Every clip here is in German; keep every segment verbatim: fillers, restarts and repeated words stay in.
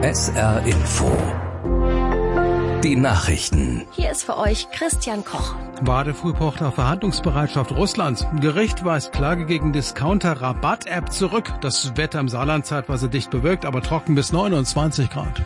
S R Info. Die Nachrichten. Hier ist für euch Christian Koch. Wadefuhl pocht auf Verhandlungsbereitschaft Russlands. Gericht weist Klage gegen Discounter-Rabatt-App zurück. Das Wetter im Saarland zeitweise dicht bewölkt, aber trocken bis neunundzwanzig Grad.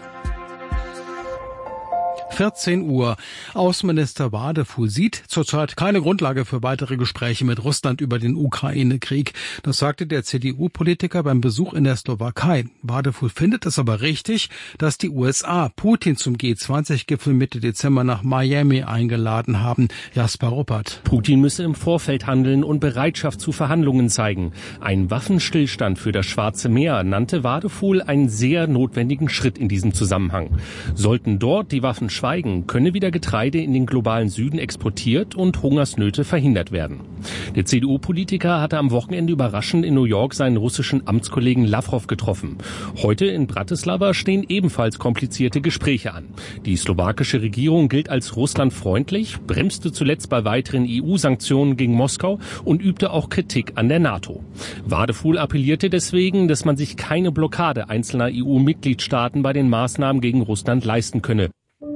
vierzehn Uhr. Außenminister Wadefuhl sieht zurzeit keine Grundlage für weitere Gespräche mit Russland über den Ukraine-Krieg. Das sagte der C D U-Politiker beim Besuch in der Slowakei. Wadefuhl findet es aber richtig, dass die U S A Putin zum G zwanzig Gipfel Mitte Dezember nach Miami eingeladen haben. Jasper Ruppert. Putin müsse im Vorfeld handeln und Bereitschaft zu Verhandlungen zeigen. Ein Waffenstillstand für das Schwarze Meer nannte Wadefuhl einen sehr notwendigen Schritt in diesem Zusammenhang. Sollten dort die Waffen schweigen, könne wieder Getreide in den globalen Süden exportiert und Hungersnöte verhindert werden. Der C D U-Politiker hatte am Wochenende überraschend in New York seinen russischen Amtskollegen Lavrov getroffen. Heute in Bratislava stehen ebenfalls komplizierte Gespräche an. Die slowakische Regierung gilt als russlandfreundlich, bremste zuletzt bei weiteren E U-Sanktionen gegen Moskau und übte auch Kritik an der NATO. Wadefuhl appellierte deswegen, dass man sich keine Blockade einzelner E U-Mitgliedstaaten bei den Maßnahmen gegen Russland leisten könne.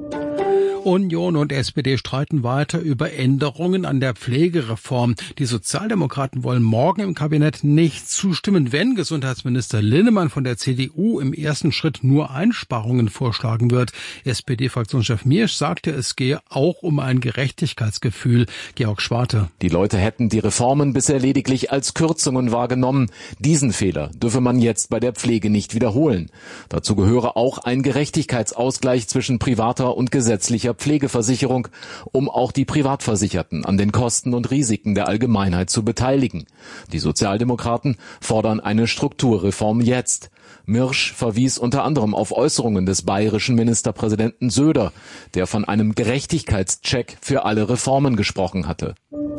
Union und S P D streiten weiter über Änderungen an der Pflegereform. Die Sozialdemokraten wollen morgen im Kabinett nicht zustimmen, wenn Gesundheitsminister Linnemann von der C D U im ersten Schritt nur Einsparungen vorschlagen wird. S P D-Fraktionschef Miersch sagte, es gehe auch um ein Gerechtigkeitsgefühl. Georg Schwarte. Die Leute hätten die Reformen bisher lediglich als Kürzungen wahrgenommen. Diesen Fehler dürfe man jetzt bei der Pflege nicht wiederholen. Dazu gehöre auch ein Gerechtigkeitsausgleich zwischen privater und gesetzlicher Pflegeversicherung, um auch die Privatversicherten an den Kosten und Risiken der Allgemeinheit zu beteiligen. Die Sozialdemokraten fordern eine Strukturreform jetzt. Miersch verwies unter anderem auf Äußerungen des bayerischen Ministerpräsidenten Söder, der von einem Gerechtigkeitscheck für alle Reformen gesprochen hatte.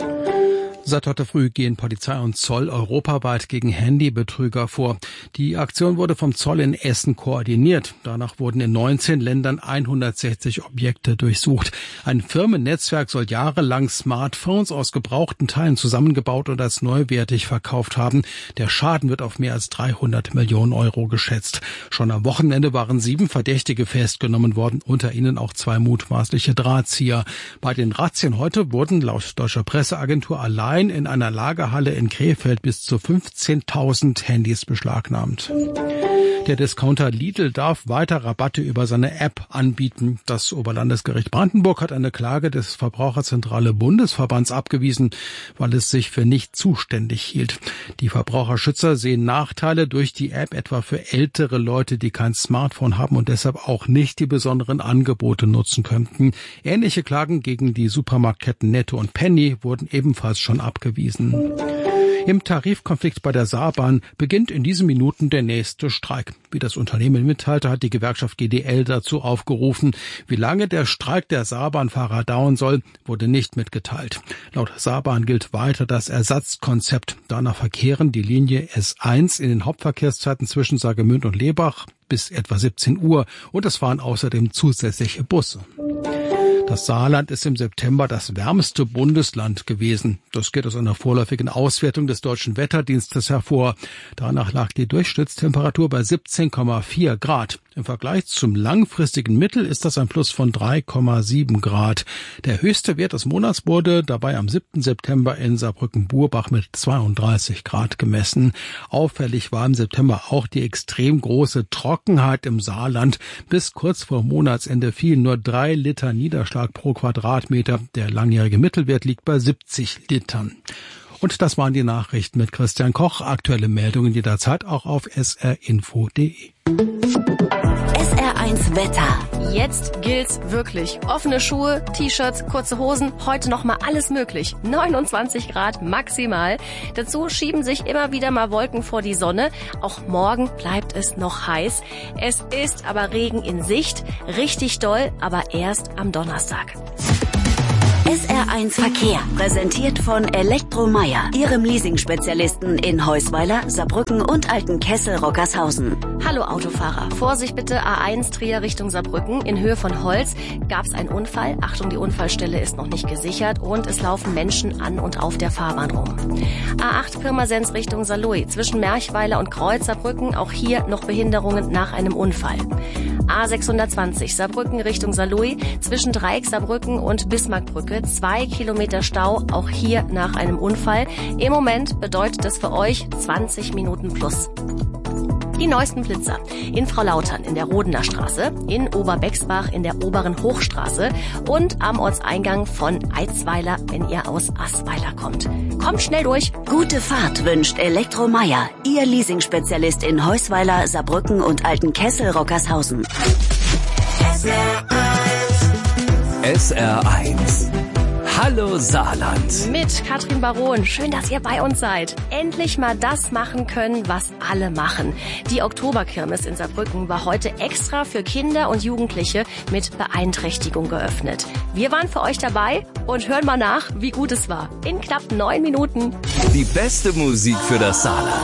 Seit heute früh gehen Polizei und Zoll europaweit gegen Handybetrüger vor. Die Aktion wurde vom Zoll in Essen koordiniert. Danach wurden in neunzehn Ländern hundertsechzig Objekte durchsucht. Ein Firmennetzwerk soll jahrelang Smartphones aus gebrauchten Teilen zusammengebaut und als neuwertig verkauft haben. Der Schaden wird auf mehr als dreihundert Millionen Euro geschätzt. Schon am Wochenende waren sieben Verdächtige festgenommen worden, unter ihnen auch zwei mutmaßliche Drahtzieher. Bei den Razzien heute wurden laut deutscher Presseagentur allein in einer Lagerhalle in Krefeld bis zu fünfzehntausend Handys beschlagnahmt. Der Discounter Lidl darf weiter Rabatte über seine App anbieten. Das Oberlandesgericht Brandenburg hat eine Klage des Verbraucherzentrale Bundesverbands abgewiesen, weil es sich für nicht zuständig hielt. Die Verbraucherschützer sehen Nachteile durch die App etwa für ältere Leute, die kein Smartphone haben und deshalb auch nicht die besonderen Angebote nutzen könnten. Ähnliche Klagen gegen die Supermarktketten Netto und Penny wurden ebenfalls schon abgewiesen. Im Tarifkonflikt bei der Saarbahn beginnt in diesen Minuten der nächste Streik. Wie das Unternehmen mitteilte, hat die Gewerkschaft G D L dazu aufgerufen. Wie lange der Streik der Saarbahnfahrer dauern soll, wurde nicht mitgeteilt. Laut Saarbahn gilt weiter das Ersatzkonzept. Danach verkehren die Linie S eins in den Hauptverkehrszeiten zwischen Saargemünd und Lebach bis etwa siebzehn Uhr und es fahren außerdem zusätzliche Busse. Das Saarland ist im September das wärmste Bundesland gewesen. Das geht aus einer vorläufigen Auswertung des Deutschen Wetterdienstes hervor. Danach lag die Durchschnittstemperatur bei siebzehn Komma vier Grad. Im Vergleich zum langfristigen Mittel ist das ein Plus von drei Komma sieben Grad. Der höchste Wert des Monats wurde dabei am siebten September in Saarbrücken-Burbach mit zweiunddreißig Grad gemessen. Auffällig war im September auch die extrem große Trockenheit im Saarland. Bis kurz vor Monatsende fielen nur drei Liter Niederschlag pro Quadratmeter. Der langjährige Mittelwert liegt bei siebzig Litern. Und das waren die Nachrichten mit Christian Koch. Aktuelle Meldungen jederzeit auch auf s r info punkt d e. S R eins Wetter. Jetzt gilt's wirklich. Offene Schuhe, T-Shirts, kurze Hosen, heute noch mal alles möglich. neunundzwanzig Grad maximal. Dazu schieben sich immer wieder mal Wolken vor die Sonne. Auch morgen bleibt es noch heiß. Es ist aber Regen in Sicht. Richtig doll, aber erst am Donnerstag. S R eins Verkehr, präsentiert von Elektromeier, Ihrem Leasing-Spezialisten in Heusweiler, Saarbrücken und Altenkessel-Rockershausen. Hallo Autofahrer, Vorsicht bitte, A eins Trier Richtung Saarbrücken. In Höhe von Holz gab es einen Unfall. Achtung, die Unfallstelle ist noch nicht gesichert und es laufen Menschen an und auf der Fahrbahn rum. A acht Pirmasens Richtung Saarlouis, zwischen Merchweiler und Kreuz Saarbrücken, auch hier noch Behinderungen nach einem Unfall. A sechshundertzwanzig Saarbrücken Richtung Saarlouis, zwischen Dreieck Saarbrücken und Bismarckbrücke, zwei Kilometer Stau, auch hier nach einem Unfall. Im Moment bedeutet das für euch zwanzig Minuten plus. Die neuesten Blitzer. In Fraulautern in der Rodener Straße, in Oberbexbach in der Oberen Hochstraße und am Ortseingang von Eitzweiler, wenn ihr aus Assweiler kommt. Kommt schnell durch. Gute Fahrt wünscht Elektromeier, Ihr Leasing-Spezialist in Heusweiler, Saarbrücken und Altenkessel-Rockershausen. S R eins. Hallo Saarland. Mit Katrin Baron. Schön, dass ihr bei uns seid. Endlich mal das machen können, was alle machen. Die Oktoberkirmes in Saarbrücken war heute extra für Kinder und Jugendliche mit Beeinträchtigung geöffnet. Wir waren für euch dabei und hören mal nach, wie gut es war. In knapp neun Minuten. Die beste Musik für das Saarland.